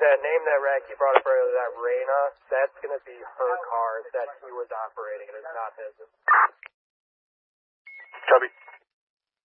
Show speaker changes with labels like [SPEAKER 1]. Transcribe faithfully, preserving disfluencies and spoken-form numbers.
[SPEAKER 1] That name that Rack you brought up earlier, that Reyna, that's going to be her car that he was operating. It is not his.
[SPEAKER 2] Copy.